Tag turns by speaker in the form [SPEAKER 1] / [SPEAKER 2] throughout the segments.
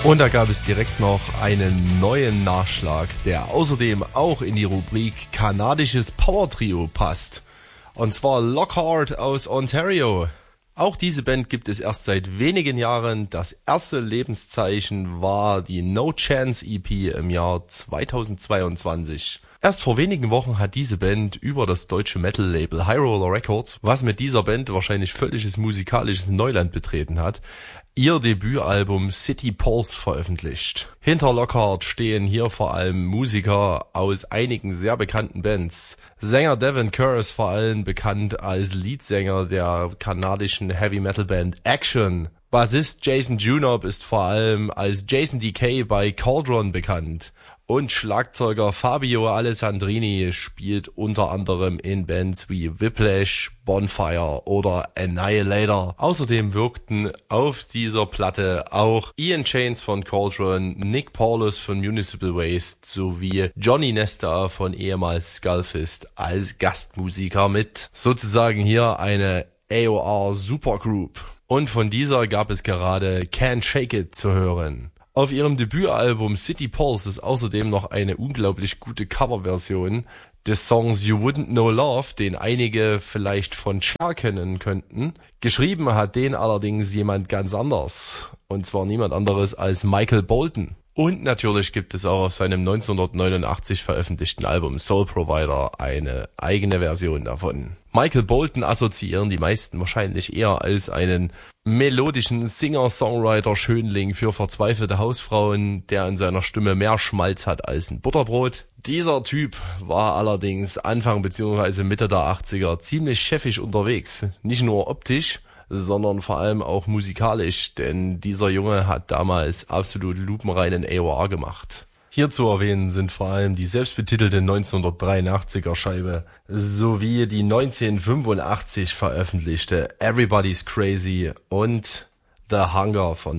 [SPEAKER 1] Und da gab es direkt noch einen neuen Nachschlag, der außerdem auch in die Rubrik kanadisches Power-Trio passt. Und zwar Lockhart aus Ontario. Auch diese Band gibt es erst seit wenigen Jahren. Das erste Lebenszeichen war die No Chance EP im Jahr 2022. Erst vor wenigen Wochen hat diese Band über das deutsche Metal-Label High Roller Records, was mit dieser Band wahrscheinlich völliges musikalisches Neuland betreten hat, ihr Debütalbum City Pulse veröffentlicht. Hinter Lockhart stehen hier vor allem Musiker aus einigen sehr bekannten Bands. Sänger Devin Kerr ist vor allem bekannt als Leadsänger der kanadischen Heavy-Metal-Band Action. Bassist Jason Junop ist vor allem als Jason DK bei Cauldron bekannt. Und Schlagzeuger Fabio Alessandrini spielt unter anderem in Bands wie Whiplash, Bonfire oder Annihilator. Außerdem wirkten auf dieser Platte auch Ian Chains von Cauldron, Nick Paulus von Municipal Waste sowie Johnny Nesta von ehemals Skullfist als Gastmusiker mit. Sozusagen hier eine AOR Supergroup. Und von dieser gab es gerade Can't Shake It zu hören. Auf ihrem Debütalbum City Pulse ist außerdem noch eine unglaublich gute Coverversion des Songs You Wouldn't Know Love, den einige vielleicht von Cher kennen könnten. Geschrieben hat den allerdings jemand ganz anders. Und zwar niemand anderes als Michael Bolton. Und natürlich gibt es auch auf seinem 1989 veröffentlichten Album Soul Provider eine eigene Version davon. Michael Bolton assoziieren die meisten wahrscheinlich eher als einen melodischen Singer-Songwriter-Schönling für verzweifelte Hausfrauen, der in seiner Stimme mehr Schmalz hat als ein Butterbrot. Dieser Typ war allerdings Anfang bzw. Mitte der 80er ziemlich chefig unterwegs. Nicht nur optisch, sondern vor allem auch musikalisch, denn dieser Junge hat damals absolut lupenreinen AOR gemacht. Hier zu erwähnen sind vor allem die selbstbetitelte 1983er Scheibe sowie die 1985 veröffentlichte Everybody's Crazy und The Hunger von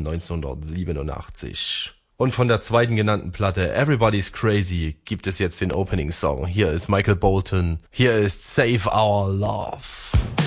[SPEAKER 1] 1987. Und von der zweiten genannten Platte Everybody's Crazy gibt es jetzt den Opening Song. Hier ist Michael Bolton, hier ist Save Our Love.